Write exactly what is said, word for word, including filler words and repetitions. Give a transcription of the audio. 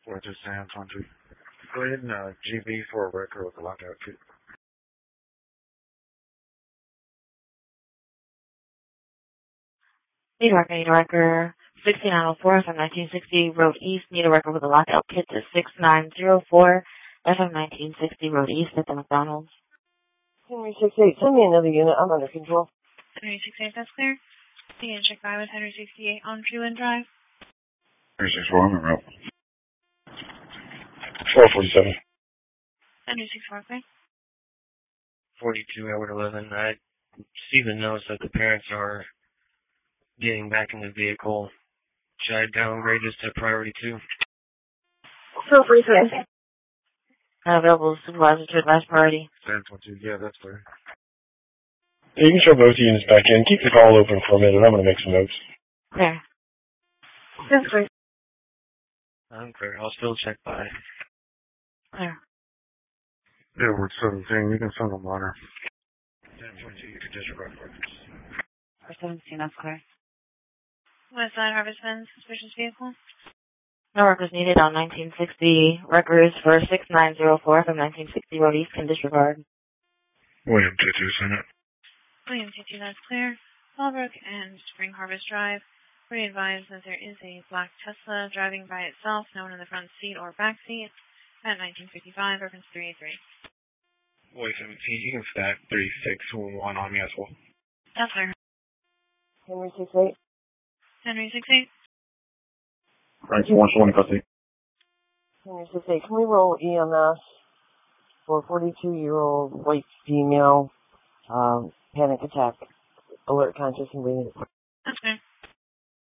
Or just San Antonio. Go ahead and uh, G B for a record with a lockout kit. Need a record, need a record. sixty-nine oh four F M nineteen sixty Road East. Need a record with a lockout kit to six nine zero four F M nineteen sixty Road East at the McDonald's. Henry six eight, send me another unit. I'm under control. Henry six eight, that's clear. Begin check by with Henry sixty-eight on Treeland Drive. Henry six four, I'm en route. four forty-seven. Henry six four, clear. forty-two, Edward eleven. I see the notes that the parents are getting back in the vehicle. Should I downgrade this to priority two? four forty-seven. Available supervisor to advise priority. San Antonio, yeah, that's clear. Yeah, you can show both units back in. Keep the call open for a minute. I'm going to make some notes. Clear. That's clear. I'm clear. I'll still check by. Clear. Edward seventeen, you can send them honor. San Antonio, you can disregard records. For seventeen, that's clear. Westside Harvest Bend, suspicious vehicle. No records needed on nineteen sixty records for six nine zero four F M nineteen sixty Road East can disregard. William T two, send it. William T two, that's clear. Fallbrook and Spring Harvest Drive. We advise that there is a black Tesla driving by itself, no one in the front seat or back seat, at nineteen fifty-five, reference three eighty-three. Boy seventeen, you can stack three six one on me as well. That's clear. Henry six eight. Henry six eight. Right, so one twenty custody. Henry six eight, can we roll E M S for forty-two-year-old white female, um, panic attack, alert conscious and breathing?